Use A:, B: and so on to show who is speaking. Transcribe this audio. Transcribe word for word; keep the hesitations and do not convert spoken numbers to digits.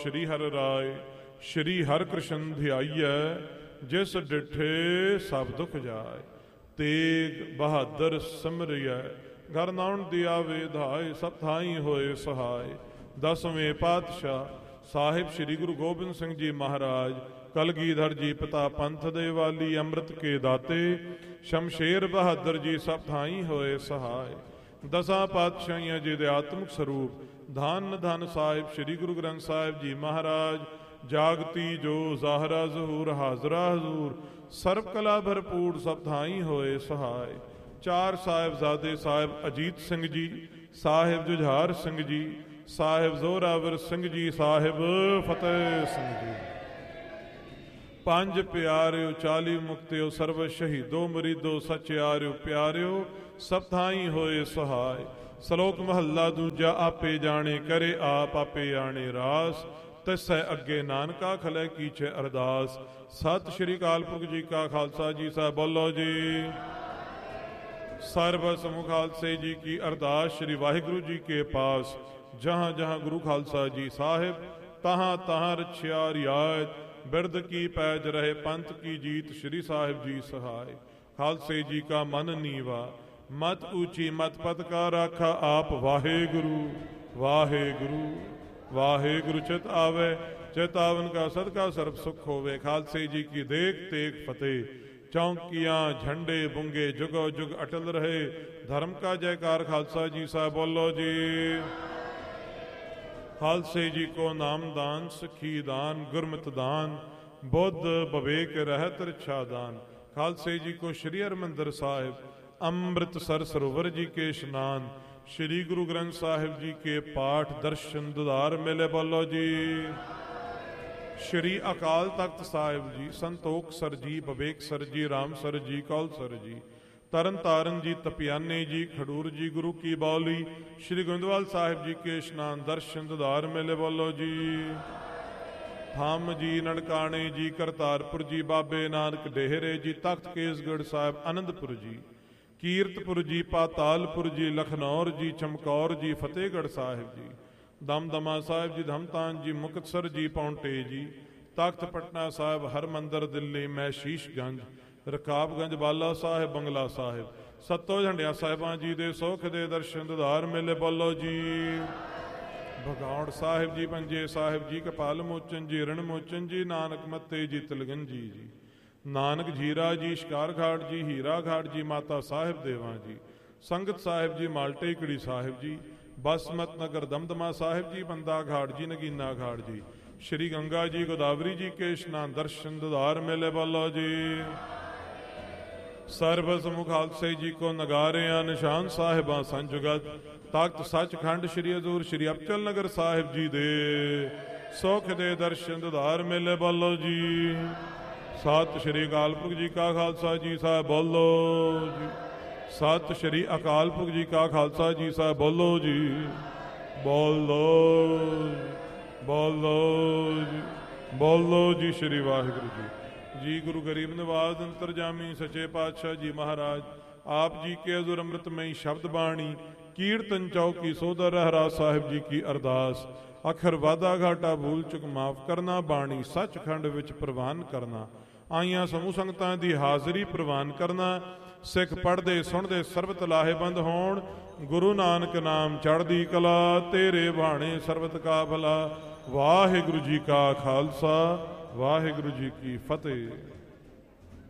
A: ਸ਼੍ਰੀ ਹਰਿ ਰਾਏ ਸ਼੍ਰੀ ਹਰਿ ਕ੍ਰਿਸ਼ਨ ਧਿਆਈਐ, ਜਿਸ ਡਿਠੇ ਸਭ ਦੁਖ ਜਾਏ। ਤੇਗ ਬਹਾਦਰ ਸਿਮਰਿਐ, ਘਰ ਨਾਉਣ ਦੀ ਆਵੇ ਧਾਏ, ਸਭ ਥਾਈ ਹੋਏ ਸਹਾਏ। ਦਸਵੇਂ ਪਾਤਸ਼ਾਹ ਸਾਹਿਬ ਸ੍ਰੀ ਗੁਰੂ ਗੋਬਿੰਦ ਸਿੰਘ ਜੀ ਮਹਾਰਾਜ ਕਲਗੀਧਰ ਜੀ ਪਿਤਾ ਪੰਥ ਦੇ ਵਾਲੀ, ਅੰਮ੍ਰਿਤ ਕੇ ਦਾਤੇ ਸ਼ਮਸ਼ੇਰ ਬਹਾਦਰ ਜੀ ਸਭ ਥਾਈ ਹੋਏ ਸਹਾਏ। ਦਸਾਂ ਪਾਤਸ਼ਾਹੀਆਂ ਜੀ ਦੇ ਆਤਮਿਕ ਸਰੂਪ ਧੰਨ ਧੰਨ ਸਾਹਿਬ ਸ੍ਰੀ ਗੁਰੂ ਗ੍ਰੰਥ ਸਾਹਿਬ ਜੀ ਮਹਾਰਾਜ, ਜਾਗਤੀ ਜੋ ਜ਼ਾਹਰਾ ਜ਼ਹੂਰ ਹਾਜ਼ਰਾ ਹਜ਼ੂਰ, ਸਰਬ ਕਲਾ ਭਰਪੂਰ ਸਭ ਥਾਈ ਹੋਏ ਸਹਾਏ। ਚਾਰ ਸਾਹਿਬਜ਼ਾਦੇ ਸਾਹਿਬ ਅਜੀਤ ਸਿੰਘ ਜੀ, ਸਾਹਿਬ ਜੁਝਾਰ ਸਿੰਘ ਜੀ, ਸਾਹਿਬ ਜ਼ੋਰਾਵਰ ਸਿੰਘ ਜੀ, ਸਾਹਿਬ ਫਤਿਹ ਸਿੰਘ ਜੀ। ਪੰਜ ਪਿਆਰਿਓ ਚਾਲੀ ਮੁਕਤਿਓ, ਸਰਵ ਸ਼ਹੀਦੋ ਮਰੀਦੋ, ਸਚਿਆਰਿਓ ਪਿਆਰਿਓ ਸਭ ਥਾਈ ਹੋਏ ਸਹਾਏ। ਸ਼ਲੋਕ ਮਹੱਲਾ ਦੂਜਾ। ਆਪੇ ਜਾਣੇ ਕਰੇ ਆਪ, ਆਪੇ ਆਣੇ ਰਾਸ, ਤਿਸੈ ਅੱਗੇ ਨਾਨਕਾ ਖਲੇ ਕੀਚੇ ਅਰਦਾਸ। ਸਤਿ ਸ਼੍ਰੀ ਅਕਾਲ ਪੁਰਖ ਜੀ ਕਾ ਖਾਲਸਾ ਜੀ ਸਾਹਿਬ ਬੋਲੋ ਜੀ। ਸਰਬ ਸਮੂਹ ਖਾਲਸੇ ਜੀ ਕੀ ਅਰਦਾਸ, ਸ਼੍ਰੀ ਵਾਹਿਗੁਰੂ ਜੀ ਕੇ ਪਾਸ। ਜਹਾਂ ਜਹਾਂ ਗੁਰੂ ਖਾਲਸਾ ਜੀ ਸਾਹਿਬ, ਤਹਾਂ ਤਹਾਂ ਰਛਿਆ ਰਿਆਇਤ। ਬਿਰਦ ਕੀ ਪੈਜ ਰਹੇ ਪੰਥ ਕੀ ਜੀਤ, ਸ਼੍ਰੀ ਸਾਹਿਬ ਜੀ ਸਹਾਏ। ਖਾਲਸੇ ਜੀ ਕਾ ਮਨ ਨੀਵਾ, ਮਤ ਊਚੀ ਮਤ ਪਤ ਕਾ ਰਾਖਾ ਆਪ। ਵਾਹਿਗੁਰੂ ਵਾਹਿਗੁਰੂ ਵਾਹਿਗੁਰੂ ਚਿਤ ਆਵੇ, ਚਿਤ ਆਵਨ ਕਾ ਸਦਕਾ ਸਰਬ ਸੁਖ ਹੋਵੇ। ਖਾਲਸੇ ਜੀ ਕੀ ਦੇਖ ਤੇਗ ਫਤਿਹ। ਚੌਂਕੀਆਂ ਝੰਡੇ ਬੁੰਗੇ ਜੁਗੋ ਜੁਗ ਅਟਲ ਰਹੇ, ਧਰਮ ਕਾ ਜੈਕਾਰ। ਖਾਲਸਾ ਜੀ ਸਾਹਿਬ ਬੋਲੋ ਜੀ। ਖਾਲਸੇ ਜੀ ਕੋ ਨਾਮਦਾਨ, ਸਿੱਖੀ ਦਾਨ, ਗੁਰਮਤਿ ਦਾਨ, ਬੁੱਧ ਵਿਵੇਕ ਰਹਿਤ ਰਛਾ ਦਾਨ। ਖਾਲਸੇ ਜੀ ਕੋ ਸ਼੍ਰੀ ਹਰਿਮੰਦਰ ਸਾਹਿਬ, ਅੰਮ੍ਰਿਤਸਰ ਸਰੋਵਰ ਜੀ ਕੇ ਇਸ਼ਨਾਨ, ਸ਼੍ਰੀ ਗੁਰੂ ਗ੍ਰੰਥ ਸਾਹਿਬ ਜੀ ਕੇ ਪਾਠ ਦਰਸ਼ਨ ਦੁਧਾਰ ਮਿਲੇ ਬੋਲੋ ਜੀ। ਸ਼੍ਰੀ ਅਕਾਲ ਤਖਤ ਸਾਹਿਬ ਜੀ, ਸੰਤੋਖ ਸਰ ਜੀ, ਵਿਵੇਕ ਸਰ ਜੀ, ਰਾਮ ਸਰ ਜੀ, ਕੌਲ ਸਰ ਜੀ, ਤਰਨ ਤਾਰਨ ਜੀ, ਤਪਿਆਨੇ ਜੀ, ਖਡੂਰ ਜੀ, ਗੁਰੂ ਕੀ ਬਾਉਲੀ, ਸ਼੍ਰੀ ਗੋਇੰਦਵਾਲ ਸਾਹਿਬ ਜੀ ਕੇ ਇਸ਼ਨਾਨ ਦਰਸ਼ਨ ਦੁਧਾਰ ਮਿਲੇ ਬੋਲੋ ਜੀ। ਥੰਮ ਜੀ, ਨਨਕਾਣੇ ਜੀ, ਕਰਤਾਰਪੁਰ ਜੀ, ਬਾਬੇ ਨਾਨਕ ਡੇਹਰੇ ਜੀ, ਤਖਤ ਕੇਸਗੜ੍ਹ ਸਾਹਿਬ, ਆਨੰਦਪੁਰ ਜੀ, ਕੀਰਤਪੁਰ ਜੀ, ਪਾਤਾਲਪੁਰ ਜੀ, ਲਖਨੌਰ ਜੀ, ਚਮਕੌਰ ਜੀ, ਫਤਿਹਗੜ੍ਹ ਸਾਹਿਬ ਜੀ, ਦਮਦਮਾ ਸਾਹਿਬ ਜੀ, ਧਮਤਾਨ ਜੀ, ਮੁਕਤਸਰ ਜੀ, ਪੌਂਟੇ ਜੀ, ਤਖਤ ਪਟਨਾ ਸਾਹਿਬ, ਹਰਮੰਦਰ ਦਿੱਲੀ, ਮਹਿਸ਼ੀਸ਼ਗੰਜ, ਰਕਾਬਗੰਜ, ਬਾਲਾ ਸਾਹਿਬ, ਬੰਗਲਾ ਸਾਹਿਬ, ਸੱਤੋ ਝੰਡਿਆ ਸਾਹਿਬਾਂ ਜੀ ਦੇ ਸੁਖ ਦੇ ਦਰਸ਼ਨ ਦੁਧਾਰ ਮੇਲੇ ਬੋਲੋ ਜੀ। ਭਗੌੜ ਸਾਹਿਬ ਜੀ, ਪੰਜੇ ਸਾਹਿਬ ਜੀ, ਕਪਾਲ ਮੋਚਨ ਜੀ, ਰਣ ਮੋਚਨ ਜੀ, ਨਾਨਕ ਮੱਤੇ ਜੀ, ਤਿਲਗੰਜੀ ਜੀ, ਨਾਨਕ ਜੀਰਾ ਜੀ, ਸ਼ਿਕਾਰ ਘਾਟ ਜੀ, ਹੀਰਾ ਘਾਟ ਜੀ, ਮਾਤਾ ਸਾਹਿਬ ਦੇਵਾਂ ਜੀ, ਸੰਗਤ ਸਾਹਿਬ ਜੀ, ਮਾਲਟੇ ਕੜੀ ਸਾਹਿਬ ਜੀ, ਬਸਮਤ ਨਗਰ, ਦਮਦਮਾ ਸਾਹਿਬ ਜੀ, ਬੰਦਾ ਘਾਟ ਜੀ, ਨਗੀਨਾ ਘਾਟ ਜੀ, ਸ਼੍ਰੀ ਗੰਗਾ ਜੀ, ਗੋਦਾਵਰੀ ਜੀ ਕੇ ਇਸ਼ਨਾਨ ਦਰਸ਼ਨ ਦੁਧਾਰ ਮੇਲੇ ਬੋਲੋ ਜੀ। ਸਰਬ ਸਮੂਹ ਖਾਲਸੇ ਜੀ ਕੋ ਨਗਾਰਿਆਂ ਨਿਸ਼ਾਨ ਸਾਹਿਬਾਂ ਸੰਜੁਗਤ, ਤਖਤ ਸੱਚਖੰਡ ਸ਼੍ਰੀ ਹਜ਼ੂਰ ਸ਼੍ਰੀ ਅਬਚਲ ਨਗਰ ਸਾਹਿਬ ਜੀ ਦੇ ਸੁਖ ਦੇ ਦਰਸ਼ਨ ਦੁਧਾਰ ਮੇਲੇ ਬੋਲੋ ਜੀ। ਸਤਿ ਸ਼੍ਰੀ ਅਕਾਲ ਪੁਰਖ ਜੀ ਕਾ ਖਾਲਸਾ ਜੀ ਸਾਹਿਬ ਬੋਲੋ ਜੀ। ਸਤਿ ਸ਼੍ਰੀ ਅਕਾਲ ਪੁਰਖ ਜੀ ਕਾ ਖਾਲਸਾ ਜੀ ਸਾਹਿਬ ਬੋਲੋ ਜੀ। ਬੋਲੋ ਬੋਲੋ ਜੀ ਬੋਲੋ ਜੀ। ਸ਼੍ਰੀ ਵਾਹਿਗੁਰੂ ਜੀ ਜੀ। ਗੁਰੂ ਗਰੀਬ ਨਿਵਾਜ ਅੰਤਰਜਾਮੀ ਸੱਚੇ ਪਾਤਸ਼ਾਹ ਜੀ ਮਹਾਰਾਜ ਆਪ ਜੀ ਕੇ ਹਜ਼ੂਰ ਅੰਮ੍ਰਿਤਮਈ ਸ਼ਬਦ ਬਾਣੀ ਕੀਰਤਨ ਚੌਕੀ ਸੋਦਰ ਰਹਿਰਾ ਸਾਹਿਬ ਜੀ ਕੀ ਅਰਦਾਸ। ਅਖਰ ਵਾਧਾ ਘਾਟਾ ਭੂਲ ਚੁੱਕ ਮਾਫ ਕਰਨਾ, ਬਾਣੀ ਸੱਚਖੰਡ ਵਿੱਚ ਪ੍ਰਵਾਨ ਕਰਨਾ, ਆਈਆਂ ਸਮੂਹ ਸੰਗਤਾਂ ਦੀ ਹਾਜ਼ਰੀ ਪ੍ਰਵਾਨ ਕਰਨਾ, ਸਿੱਖ ਪੜ੍ਹਦੇ ਸੁਣਦੇ ਸਰਬਤ ਲਾਹੇਬੰਦ ਹੋਣ, ਗੁਰੂ ਨਾਨਕ ਨਾਮ ਚੜ੍ਹਦੀ ਕਲਾ, ਤੇਰੇ ਬਾਣੇ ਸਰਬਤ ਕਾ ਭਲਾ। ਵਾਹਿਗੁਰੂ ਜੀ ਕਾ ਖਾਲਸਾ, ਵਾਹਿਗੁਰੂ ਜੀ ਕੀ ਫਤਿਹ।